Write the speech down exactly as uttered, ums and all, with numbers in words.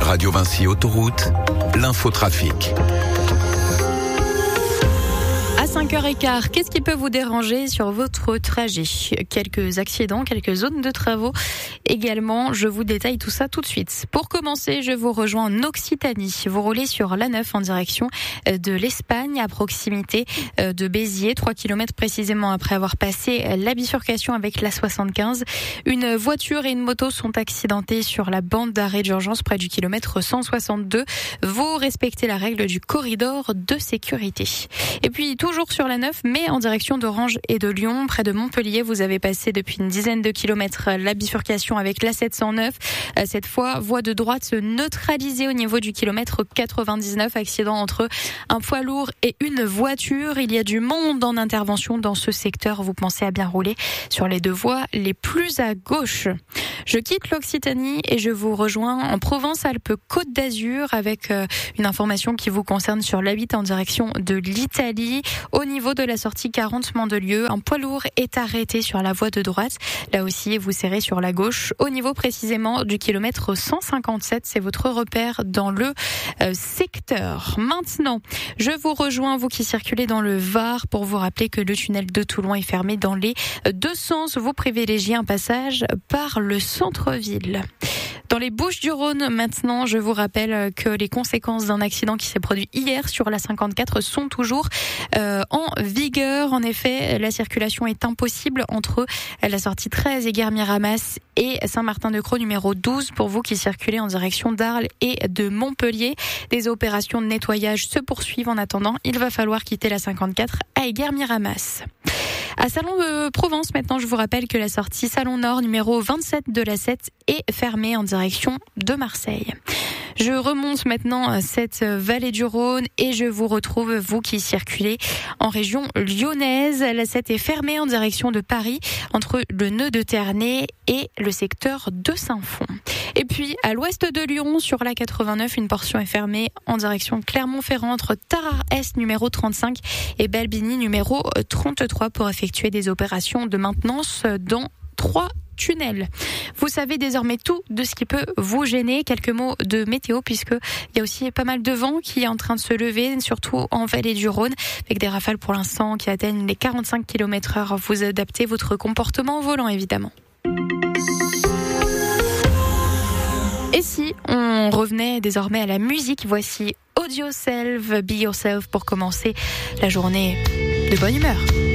Radio Vinci Autoroute, l'infotrafic. À cinq heures quinze, qu'est-ce qui peut vous déranger sur votre trajet ? Quelques accidents, quelques zones de travaux également. Je vous détaille tout ça tout de suite. Pour commencer, je vous rejoins en Occitanie. Vous roulez sur l'A neuf en direction de l'Espagne, à proximité de Béziers, trois kilomètres précisément après avoir passé la bifurcation avec l'A soixante-quinze. Une voiture et une moto sont accidentées sur la bande d'arrêt d'urgence près du kilomètre cent soixante-deux. Vous respectez la règle du corridor de sécurité. Et puis, toujours sur l'A neuf, mais en direction d'Orange et de Lyon, près de Montpellier. Vous avez passé depuis une dizaine de kilomètres la bifurcation avec l'A sept cent neuf. Cette fois, voie de droite neutralisée au niveau du kilomètre quatre-vingt-dix-neuf. Accident entre un poids lourd et une voiture. Il y a du monde en intervention dans ce secteur. Vous pensez à bien rouler sur les deux voies les plus à gauche. Je quitte l'Occitanie et je vous rejoins en Provence-Alpes-Côte d'Azur avec une information qui vous concerne sur l'A huit en direction de l'Italie. Au niveau de la sortie quarante Mandelieu, un poids lourd est arrêté sur la voie de droite. Là aussi, vous serrez sur la gauche. Au niveau précisément du kilomètre cent cinquante-sept, c'est votre repère dans le euh, secteur. Maintenant, je vous rejoins, vous qui circulez dans le Var, pour vous rappeler que le tunnel de Toulon est fermé dans les deux sens. Vous privilégiez un passage par le centre-ville. Dans les Bouches-du-Rhône, maintenant, je vous rappelle que les conséquences d'un accident qui s'est produit hier sur la cinquante-quatre sont toujours euh, en vigueur. En effet, la circulation est impossible entre la sortie treize et Guermiramas et Saint-Martin-de-Crau numéro douze pour vous qui circulez en direction d'Arles et de Montpellier. Des opérations de nettoyage se poursuivent. En attendant, il va falloir quitter la cinquante-quatre à Guermiramas. À Salon de Provence, maintenant, je vous rappelle que la sortie Salon Nord numéro vingt-sept de l'A sept est fermée en direction de Marseille. Je remonte maintenant cette vallée du Rhône et je vous retrouve, vous qui circulez en région lyonnaise. L'A sept est fermée en direction de Paris, entre le nœud de Ternay et le secteur de Saint-Fond. Et puis, à l'ouest de Lyon, sur l'A quatre-vingt-neuf, une portion est fermée en direction Clermont-Ferrand, entre Tarare-Est numéro trente-cinq et Balbigny numéro trente-trois pour effectuer des opérations de maintenance dans trois tunnel. Vous savez désormais tout de ce qui peut vous gêner. Quelques mots de météo, puisque il y a aussi pas mal de vent qui est en train de se lever, surtout en vallée du Rhône, avec des rafales pour l'instant qui atteignent les quarante-cinq kilomètres heure. Vous adaptez votre comportement au volant, évidemment. Et si on revenait désormais à la musique, voici Audio Self, Be Yourself pour commencer la journée de bonne humeur.